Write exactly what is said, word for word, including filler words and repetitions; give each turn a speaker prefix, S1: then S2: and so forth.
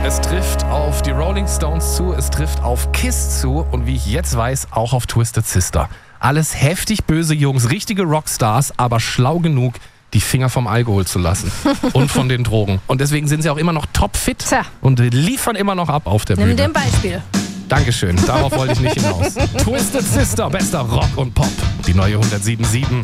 S1: Es trifft auf die Rolling Stones zu, es trifft auf Kiss zu und wie ich jetzt weiß, auch auf Twisted Sister. Alles heftig böse Jungs, richtige Rockstars, aber schlau genug, die Finger vom Alkohol zu lassen und von den Drogen. Und deswegen sind sie auch immer noch topfit
S2: Tja.
S1: und liefern immer noch ab auf der
S2: Nimm
S1: Bühne.
S2: dir ein Beispiel.
S1: Dankeschön, darauf wollte ich nicht hinaus. Twisted Sister, bester Rock und Pop. Die neue hundertsieben Komma sieben.